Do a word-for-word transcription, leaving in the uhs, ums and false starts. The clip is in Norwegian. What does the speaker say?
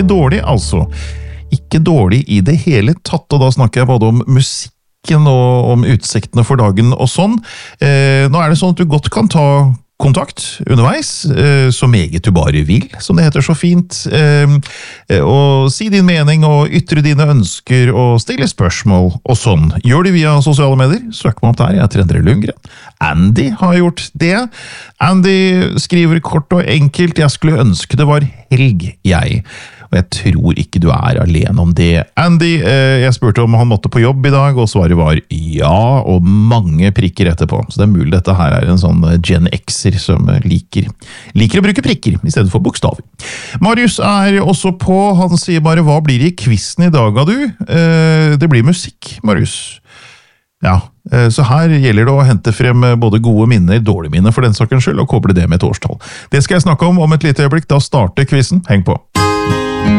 ikke dårlig, altså. Ikke dårlig i det hele tatt, og da snakker jeg både om musikken og om utsiktene for dagen og sånn. Eh, nå er det sånn at du godt kan ta kontakt underveis, eh, så meget du bare vil, som det heter så fint, eh, og si din mening og ytre dine ønsker og stille spørsmål og sånn. Gjør det via sosiale medier, søk meg opp der, jeg er Endre Lundgren. Andy har gjort det. Andy skriver kort og enkelt, jeg skulle ønske det var helg, jeg. Og jeg tror ikke du er alene om det. Andy, eh, jeg spurte om han måtte på jobb i dag, og svaret var ja, og mange prikker etterpå. Så det er mulig dette her er en sånn Gen Xer som liker, liker å bruke prikker, i stedet for bokstaver. Marius er også på, han sier bare, hva blir det i quizen i dag av du? Eh, det blir musikk, Marius. Ja, eh, så her gjelder det å hente frem både gode minner, dårlige minner for den sakens skyld, og koble det med et årstall. Det skal jeg snakke om om et lite øyeblikk, da starter quizen. Heng på!